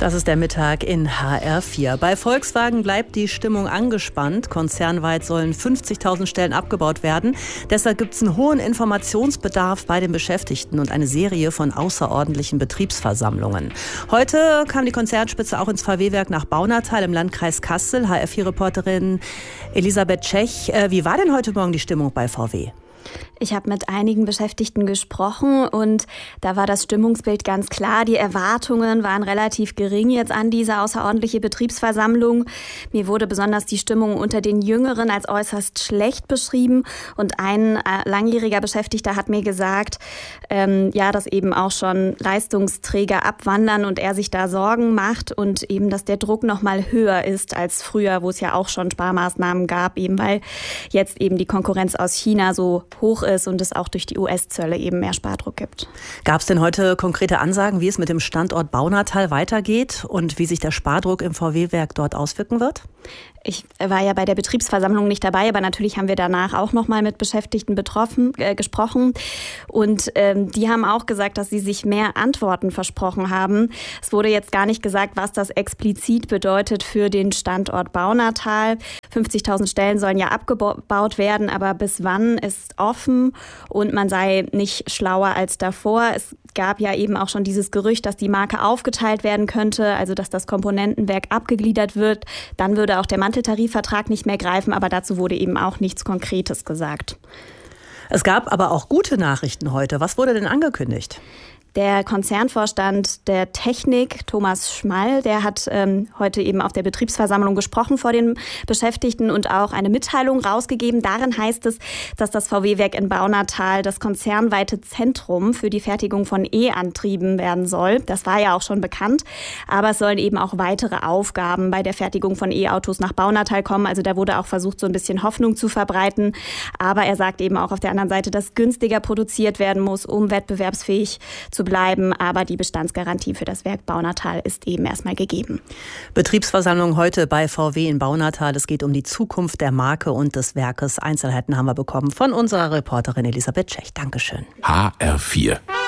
Das ist der Mittag in HR4. Bei Volkswagen bleibt die Stimmung angespannt. Konzernweit sollen 50.000 Stellen abgebaut werden. Deshalb gibt es einen hohen Informationsbedarf bei den Beschäftigten und eine Serie von außerordentlichen Betriebsversammlungen. Heute kam die Konzernspitze auch ins VW-Werk nach Baunatal im Landkreis Kassel. HR4-Reporterin Elisabeth Tschech. Wie war denn heute Morgen die Stimmung bei VW? Ich habe mit einigen Beschäftigten gesprochen und da war das Stimmungsbild ganz klar. Die Erwartungen waren relativ gering jetzt an diese außerordentliche Betriebsversammlung. Mir wurde besonders die Stimmung unter den Jüngeren als äußerst schlecht beschrieben. Und ein langjähriger Beschäftigter hat mir gesagt, dass eben auch schon Leistungsträger abwandern und er sich da Sorgen macht und eben, dass der Druck noch mal höher ist als früher, wo es ja auch schon Sparmaßnahmen gab, eben weil jetzt eben die Konkurrenz aus China so hoch ist und es auch durch die US-Zölle eben mehr Spardruck gibt. Gab es denn heute konkrete Ansagen, wie es mit dem Standort Baunatal weitergeht und wie sich der Spardruck im VW-Werk dort auswirken wird? Ich war ja bei der Betriebsversammlung nicht dabei, aber natürlich haben wir danach auch noch mal mit Beschäftigten gesprochen. Und die haben auch gesagt, dass sie sich mehr Antworten versprochen haben. Es wurde jetzt gar nicht gesagt, was das explizit bedeutet für den Standort Baunatal. 50.000 Stellen sollen ja abgebaut werden, aber bis wann ist offen und man sei nicht schlauer als davor. Es gab ja eben auch schon dieses Gerücht, dass die Marke aufgeteilt werden könnte, also dass das Komponentenwerk abgegliedert wird. Dann würde auch der Manteltarifvertrag nicht mehr greifen, aber dazu wurde eben auch nichts Konkretes gesagt. Es gab aber auch gute Nachrichten heute. Was wurde denn angekündigt? Der Konzernvorstand der Technik, Thomas Schmall, der hat heute eben auf der Betriebsversammlung gesprochen vor den Beschäftigten und auch eine Mitteilung rausgegeben. Darin heißt es, dass das VW-Werk in Baunatal das konzernweite Zentrum für die Fertigung von E-Antrieben werden soll. Das war ja auch schon bekannt, aber es sollen eben auch weitere Aufgaben bei der Fertigung von E-Autos nach Baunatal kommen. Also da wurde auch versucht, so ein bisschen Hoffnung zu verbreiten. Aber er sagt eben auch auf der anderen Seite, dass günstiger produziert werden muss, um wettbewerbsfähig zu bleiben, aber die Bestandsgarantie für das Werk Baunatal ist eben erstmal gegeben. Betriebsversammlung heute bei VW in Baunatal. Es geht um die Zukunft der Marke und des Werkes. Einzelheiten haben wir bekommen von unserer Reporterin Elisabeth Tschech. Dankeschön. HR4